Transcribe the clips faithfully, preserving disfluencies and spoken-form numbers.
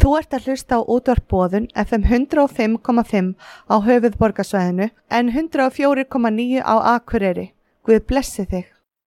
Þú ert að hlusta á útvarp Boðun F M hundrað og fimm komma fimm á höfuðborgarsvæðinu en hundrað og fjögur komma níu á Akureyri. Guð blessi þig.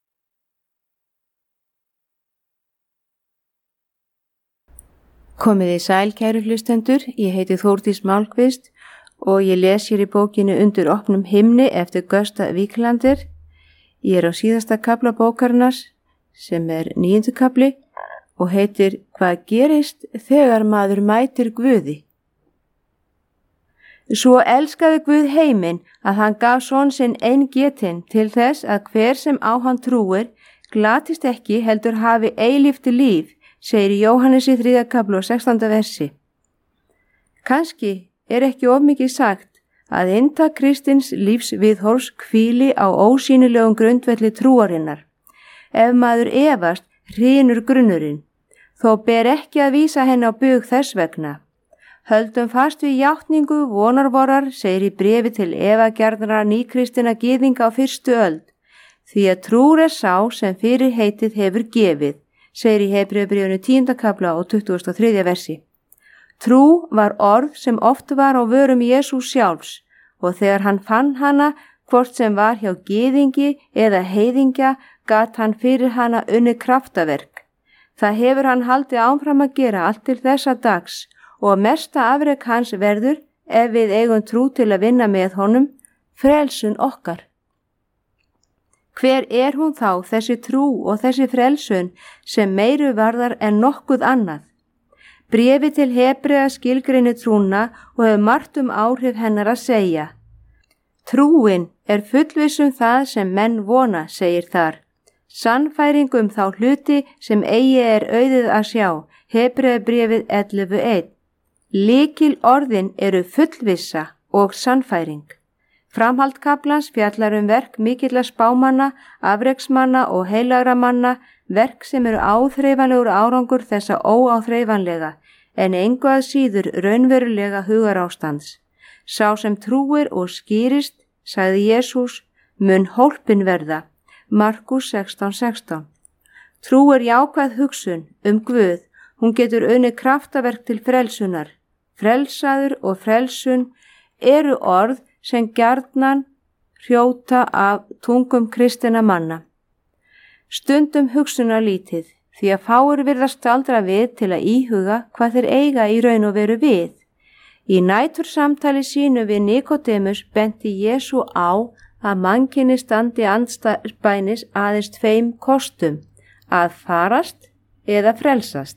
Komið í sæl, kæru hlustendur, ég heiti Þórdís Málkvist og ég les hér í bókinu Undir opnum himni eftir Gösta Víklander. Ég er á síðasta kafla bókarinnar sem er níundi kafli og heitir Hvað gerist þegar maður mætir Guði? Svo elskaði Guð heiminn að hann gaf son sinn eingetinn til þess að hver sem á hann trúir glatist ekki heldur hafi eilíft líf, segir Jóhannes í þriðja kafla og sextánda versi. Kannski er ekki of mikið sagt að inntak kristins lífs viðhorfs hvíli á ósýnilegum grundvelli trúarinnar. Ef maður efast, hrynur grunnurinn, þó ber ekki að vísa henni á bug þess vegna. Höldum fast við játningu vonarvorar, segir í bréfi til efagjarnra nýkristina gyðinga á fyrstu öld, því að trúr er sá sem fyrir heitið hefur gefið, segir í Hebreubréfinu tíunda kafla og tuttugasta og þriðja versi. Trú var orð sem oft var á vörum Jesús sjálfs og þegar hann fann hana, hvort sem var hjá gyðingi eða heiðingja, gat hann fyrir hana unni kraftaverk. Það hefur hann haldið áfram að gera allt til þessa dags og mesta afrek hans verður, ef við eigum trú til að vinna með honum, frelsun okkar. Hver er hún þá, þessi trú og þessi frelsun sem meiru varðar en nokkuð annað? Bréfi til Hebrea skilgreinir trúna og hefur margt um áhrif hennar að segja. Trúin er fullviss um það sem menn vona, segir þar. Sannfæring um þá hluti sem eigi er auðið að sjá, Hebreubréfið ellefu eitt. Lykil orðin eru fullvissa og sannfæring. Framhald kaflans fjallar um verk mikilla spámanna, afreksmanna og heilagra manna, verk sem eru áþreifanlegur árangur þessa óáþreifanlega, en engu að síður raunverulega hugarástands. Sá sem trúir og skýrist, sagði Jesús, mun hólpin verða. Markus sextán sextán. Trú er jákvæð hugsun um Guð, hún getur unnið kraftaverk til frelsunar. Frelsaður og frelsun eru orð sem gjarnan hrjóta af tungum kristinna manna. Stundum hugsunar lítið, því að fáir virðast staldra við til að íhuga hvað þeir eiga í raun og veru við. Í nætur samtali sínu við Nikodemus benti Jesú á að mannkyni standi andspænis aðeins tveim kostum, að farast eða frelsast.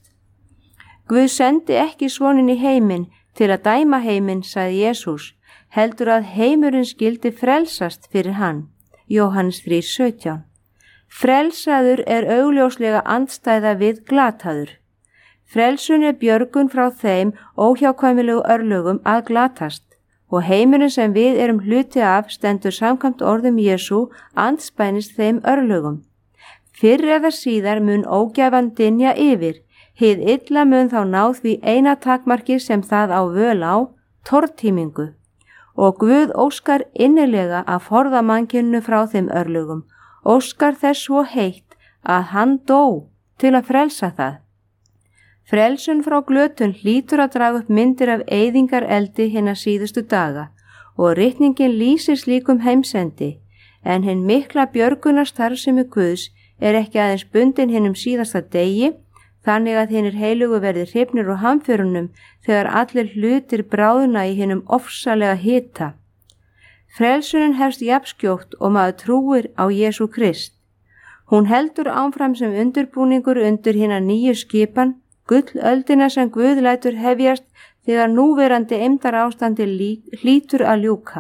Guð sendi ekki soninn í heiminn til að dæma heiminn, sagði Jesús, heldur að heimurinn skildi frelsast fyrir hann. Jóhannes þrír sautján. Frelsaður er augljóslega andstæða við glataður. Frelsun er björgun frá þeim óhjákvæmilegu örlögum að glatast. Og heimurinn sem við erum hluti af stendur samkvæmt orðum Jesú andspænis þeim örlögum. Fyrr eða síðar mun ógæfan dynja yfir, hið illa mun þá ná því eina takmarki sem það á völ á, tortímingu. Og Guð óskar innilega að forða mannkyninu frá þeim örlögum, óskar þess svo heitt að hann dó til að frelsa það. Frelsun frá glötun hlýtur að draga upp myndir af eyðingar eldi hinna síðustu daga og ritningin lýsir slíkum heimsendi, en hinn mikla björgunarstarfsemi Guðs er ekki aðeins bundin hinnum síðasta degi, þannig að hinnir heilugu verði hrifnir úr hamförunum þegar allir hlutir bráðna í hinnum ofsalega hita. Frelsunin hefst jafnskjótt og maður trúir á Jesú Krist. Hún heldur áfram sem undirbúningur undir hinna nýju skipan, gullöldina sem Guð lætur hefjast þegar núverandi eymdar ástandi hlýtur að ljúka.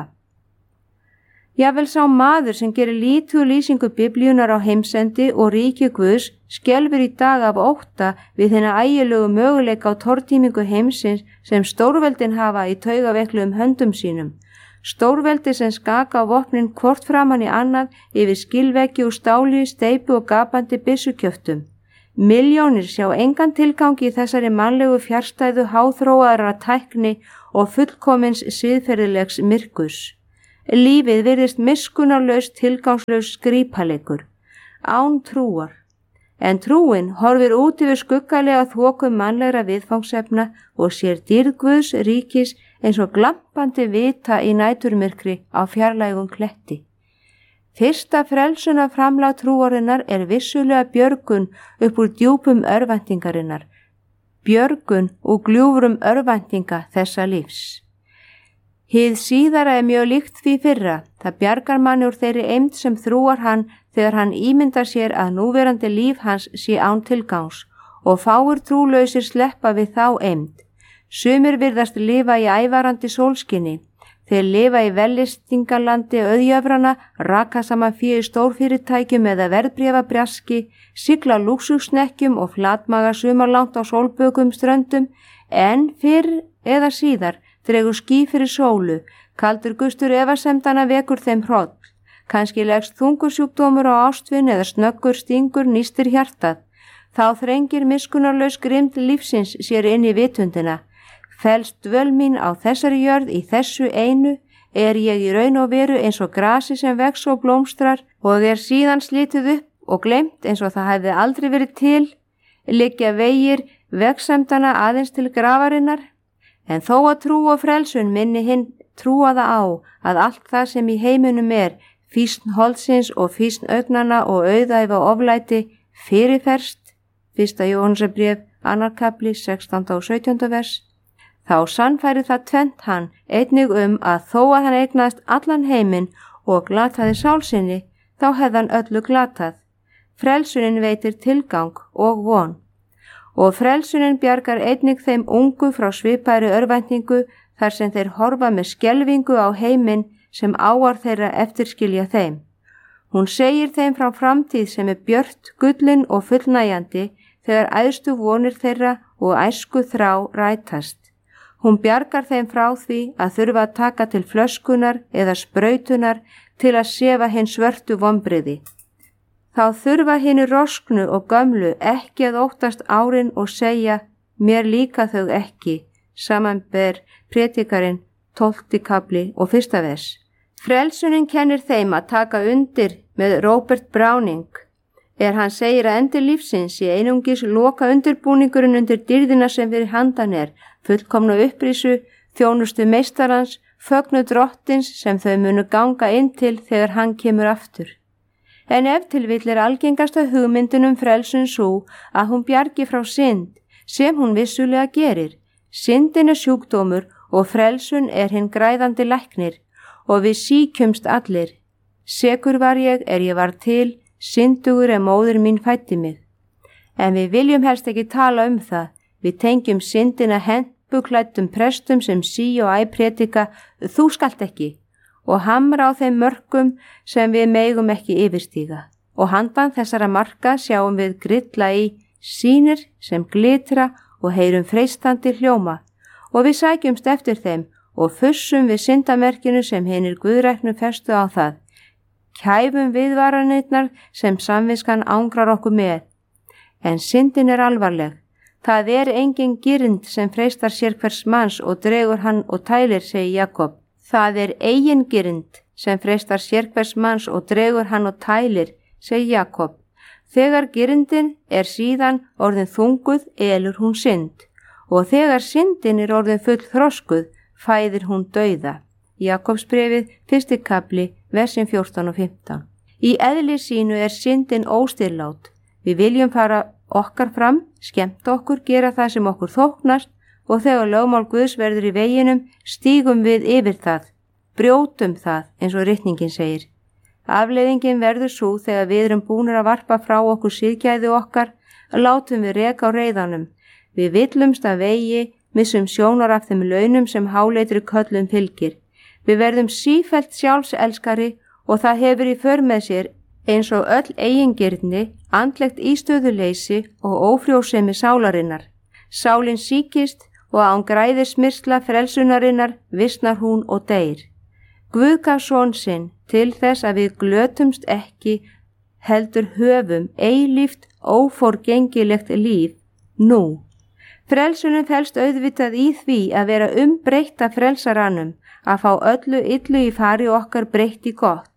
Jafnvel sá maður sem gerir lítið lýsingu biblíunar á heimsendi og ríki Guðs skelfur í dag af ótta við hina ægilegu möguleika á tortímingu heimsins sem stórveldin hafa í taugaveiklum höndum sínum. Stórveldi sem skaka á vopnin hvort framan í annað yfir skilveggi og stáli, steypu og gapandi byssukjöftum. Milljónir sjá engan tilgangi í þessari mannlegu fjarstæðu háþróaðra tækni og fullkomins siðferðilegs myrkurs. Lífið virðist miskunnarlaus tilgangslaus skrípaleikur, án trúar. en trúin horfir út yfir skuggalega þoku mannlegra viðfangsefna og sér dýrð Guðs ríkis eins og glampandi vita í næturmyrkri á fjarlægum kletti. Fyrsta frelsuna framlag trúarinnar er vissulega björgun upp úr djúpum örvæntingarinnar, björgun og gljúfrum örvæntinga þessa lífs. Hið síðara er mjög líkt því fyrra, það bjargar manni úr þeirri eymd sem þrúar hann þegar hann ímyndar sér að núverandi líf hans sé án tilgangs og fáir trúlausir sleppa við þá eymd. Sumir virðast lifa í ævarandi sólskinni, þeir lifa í vellistingalandi auðjöfrana, raka saman fé í stórfyrirtækjum eða verðbréfabrjaski, sigla lúxusnekkjum og flatmaga sumarlangt á sólbökum ströndum, en fyrr eða síðar dregur ský fyrir sólu, kaldur gustur efasemdana vekur þeim hroll, kannski leggst þungusjúkdómur á ástvin eða snöggur stingur nístir hjartað. Þá þrengir miskunnarlaus grimmd lífsins sér inn í vitundina. Felst dvöl mín á þessari jörð í þessu einu, er ég í raun og veru eins og grasi sem vex og blómstrar og er síðan slitið upp og gleymt eins og það hefði aldrei verið til, liggja vegir vegsemdana aðeins til grafarinnar. En þó að trú og frelsun minni hinn trúaða á að allt það sem í heiminum er, fýsn holdsins og fýsn augnana og auðæfa oflæti fyrirferst, fyrsta Jóhannesarbréf, annar kapli, sextánda og sautjánda vers, þá sannfæri það tvennt hann einnig um að þó að hann eignaðist allan heiminn og glataði sálsinni, þá hefði hann öllu glatað. Frelsunin veitir tilgang og von. Og frelsunin bjargar einnig þeim ungu frá svipaðri örvæntingu þar sem þeir horfa með skelfingu á heiminn sem áar þeirra eftirskilja þeim. Hún segir þeim frá framtíð sem er björt, gullin og fullnægjandi þegar æðstu vonir þeirra og æsku þrá rætast. Hún bjargar þeim frá því að þurfa að taka til flöskunar eða sprautunar til að sefa hinn svörtu vonbrigði. Þá þurfa hinni rosknu og gömlu ekki að óttast árin og segja, mér líka þau ekki, samanber predikarinn tólfti kapli og fyrsta vers. Frelsunin kennir þeim að taka undir með Robert Browning, er hann segir að endir lífsins sé einungis loka undirbúningurinn undir dýrðina sem fyrir handan er, fullkomna upprisu, þjónustu meistarans, fögnu drottins sem þau munu ganga inn til þegar hann kemur aftur. En ef til vill er algengasta hugmyndin um frelsun svo að hún bjargi frá synd, sem hún vissulega gerir. Syndin er sjúkdómur og frelsun er hinn græðandi læknir og við síkjumst allir. Sekur var ég er ég var til, syndugur er móðir mín fætti mig. En við viljum helst ekki tala um það, við tengjum syndina hempuklættum prestum sem sí og æ predika, þú skalt ekki, og hamra á þeim mörkum sem við megum ekki yfirstíga. Og handan þessara marka sjáum við grilla í sýnir sem glitra og heyrum freistandi hljóma, og við sækjumst eftir þeim og fussum við syndamerkinu sem hinir guðræknu festu á það. Kæfum viðvaranirnar sem samviskan ángrar okkur með. En syndin er alvarleg. Það er engin girind sem freistar sér hvers manns og dregur hann og tælir, segir Jakob. Það er eigin girind sem freistar sér hvers manns og dregur hann og tælir, segir Jakob. Þegar girindin er síðan orðin þunguð elur hún synd, og þegar syndin er orðin full þroskuð fæðir hún dauða. Jakobsbréfið, fyrsti kapli, versin fjórtán og fimmtán. Í eðli sínu er syndin óstyrlát. Við viljum fara okkar fram, skemmta okkur, gera það sem okkur þóknast og þegar lögmál Guðs verður í veginum stígum við yfir það, brjótum það eins og ritningin segir. Afleiðingin verður svo þegar við erum búnir að varpa frá okkur siðgæði okkar, látum við reka á reiðanum. Við villumst að vegi, missum sjónar af þeim launum sem háleitri köllum fylgir. Við verðum sífellt sjálfselskari og það hefur í för með sér eins og öll eigingirni, andlegt ístöðuleysi og ófrjósemi sálarinnar. Sálin síkist og án græðismyrsla frelsunarinnar visnar hún og deyr. Guð gaf son sinn til þess að við glötumst ekki, heldur höfum eilíft óforgengilegt líf nú. Frelsunin felst auðvitað í því að vera umbreytt af frelsaranum, að fá öllu illu í fari okkar breytt í gott.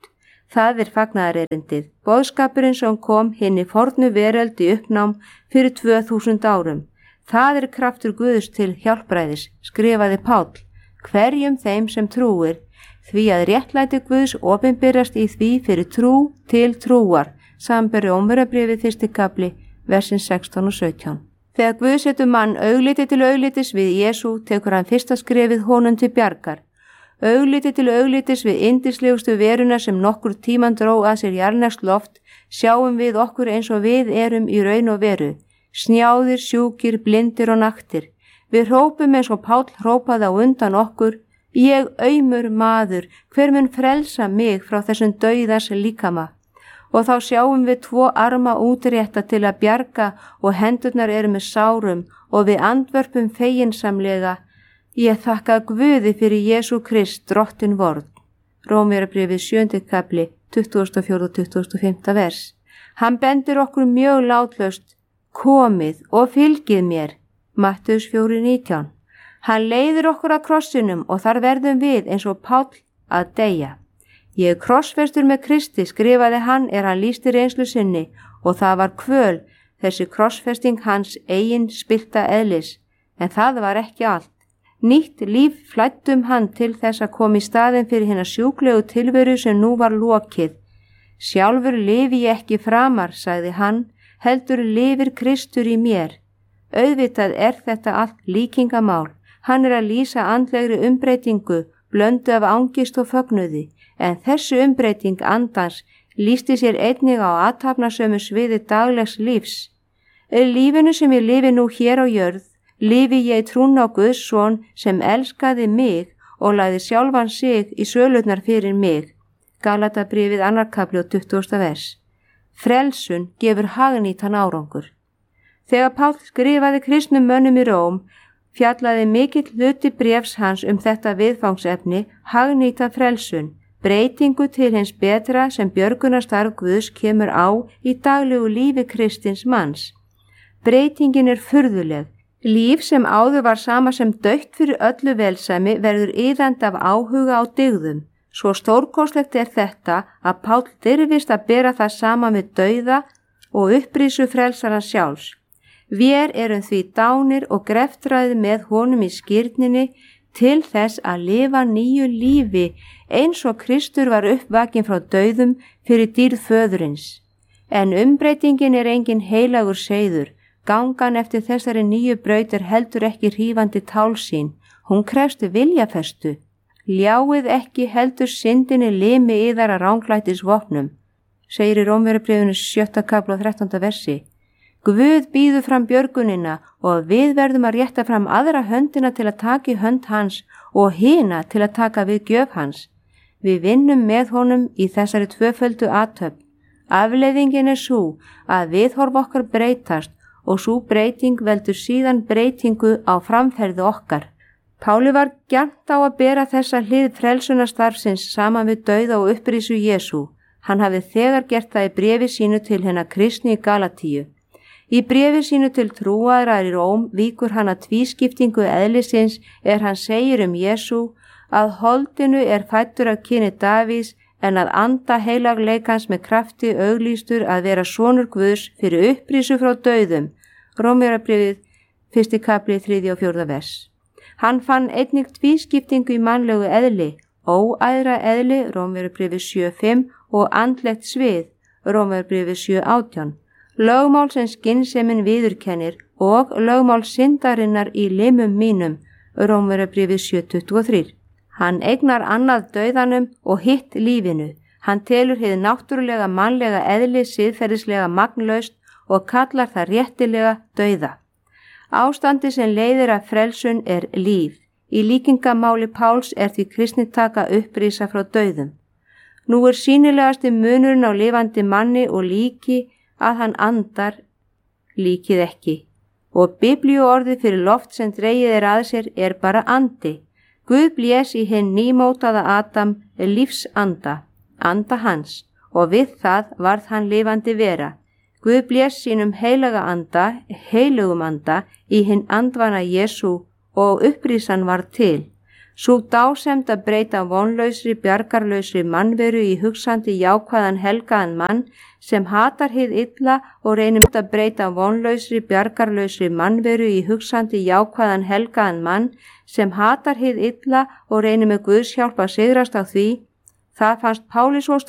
Það er fagnaðarerindið, boðskapurinn sem kom hinni fornu veröld í uppnám fyrir tvö þúsund árum. Það er kraftur Guðs til hjálpræðis, skrifaði Páll, hverjum þeim sem trúir, því að réttlæti Guðs opinberast í því fyrir trú til trúar, samanber Rómverjabréfið fyrsti kafli, versin sextán og sautján. Þegar Guð setur mann augliti til auglitis við Jesú, tekur hann fyrsta skrefið honum til bjargar. Augliti til auglitis við yndislegustu veruna sem nokkur tíman dró að sér jarðneskt loft, sjáum við okkur eins og við erum í raun og veru, snjáðir, sjúkir, blindir og naktir. Við hrópum eins og Páll hrópaði á undan okkur, ég aumur maður, hver mun frelsa mig frá þessum dauðas líkama? Og þá sjáum við tvo arma útrétta til að bjarga og hendurnar eru með sárum og við andvörpum feginsamlega, ég þakka Guði fyrir Jesú Krist, drottin vorn. Rómverjabréfið sjöundi kafli, tuttugasta og fjórða og tuttugasta og fimmta vers. Hann bendir okkur mjög látlaust, komið og fylgið mér. Mattheus fjóra nítján. Hann leiðir okkur að krossinum og þar verðum við eins og Páll að deyja. Ég er krossfestur með Kristi, skrifaði hann er hann lýsti reynslu sinni og það var kvöl, þessi krossfesting hans eigin spillta eðlis, en það var ekki allt. Nýtt líf flættum hann til þess að koma í staðinn fyrir hina sjúklegu tilveru sem nú var lokið. Sjálfur lifi ég ekki framar, sagði hann, heldur lifir Kristur í mér. Auðvitað er þetta allt líkingamál. Hann er að lýsa andlegri umbreytingu, blöndu af angist og fögnuði, en þessu umbreyting andans lýsti sér einnig á athafnasömu sviði daglegs lífs. Lífinu sem ég lifi nú hér á jörð, lifi ég trún á Guðs son sem elskaði mig og lagði sjálfan sig í sölurnar fyrir mig. Galatabréfið annar kafli og tuttugasta vers. Frelsun gefur hagnýtan árangur. Þegar Páll skrifaði kristnum mönnum í Róm, fjallaði mikill hluti bréfs hans um þetta viðfangsefni, hagnýta frelsun, breytingu til hins betra sem björgunarstarf Guðs kemur á í daglegu lífi kristins manns. Breytingin er furðuleg. Líf sem áður var sama sem dautt fyrir öllu velsæmi verður iðandi af áhuga á dygðum. Svo stórkostlegt er þetta að Páll dirfist að bera það sama með dauða og upprísu frelsara sjálfs. Vér erum því dánir og greftræði með honum í skírninni til þess að lifa nýju lífi eins og Kristur var uppvakin frá dauðum fyrir dýrð föðurins. En umbreytingin er engin heilagur seiður. Gangan eftir þessari nýju braut er heldur ekki hrífandi tálsýn. Hún krefst viljafestu. Ljáið ekki heldur syndinni limi yðar að ránglætis vopnum, segir í Rómverjabréfinu sjötta kafla og þrettánda versi. Guð býður fram björgunina og við verðum að rétta fram aðra höndina til að taka í hönd hans og hina til að taka við gjöf hans. Við vinnum með honum í þessari tvöföldu athöfn. Afleiðingin er sú að viðhorf okkar breytast og svo breyting veldur síðan breytingu á framferði okkar. Páli var gjarnt á að bera þessa hlið frelsunarstarfsins saman við dauða og upprísu Jesú. Hann hafi þegar gert það í bréfi sínu til hennar kristni í Galatíu. Í bréfi sínu til trúaðra í Róm víkur hann að tvískiptingu eðlisins er hann segir um Jesú að holdinu er fæddur af kyni Davís en að anda heilagleikans með krafti auglýstur að vera sonur Guðs fyrir upprísu frá dauðum. Rómverjabréfið fyrsti kafli þriðja og fjórða vers. Hann fann einnig tvískiptingu í mannlegu eðli, óæðra eðli, Rómverjabréfið sjö fimm og andlegt svið, Rómverjabréfið sjö átján. Lögmál sem skynsemin viðurkennir og lögmál syndarinnar í limum mínum, Rómverjabréfið sjö tuttugu og þrjú. Hann eignar annað dauðanum og hitt lífinu. Hann telur hið náttúrulega mannlega eðli siðferðislega magnlaust og kallar það réttilega dauða. Ástandi sem leiðir af frelsun er líf. Í líkingamáli Páls er því kristni taka upprísa frá dauðum. Nú er sýnilegasti munurinn á lifandi manni og líki að hann andar, líkið ekki. Og biblíuorðið fyrir loft sem dregið er að sér er bara andi. Guð blés í hinn nýmótaða Adam lífsanda, anda hans, og við það varð hann lifandi vera. Guð blés sínum heilaga anda, heilugum anda, í hinn andvana Jesú og upprísan var til. Sú dásemd að breyta vonlausri, bjargarlausri mannveru í hugsandi jákvæðan helgaðan mann sem hatar hið illa og reynir að breyta vonlausri, bjargarlausri mannveru í hugsandi jákvæðan helgaðan mann sem hatar hið illa og reynir með Guðs hjálp að sigrast á því, það fannst Páli svo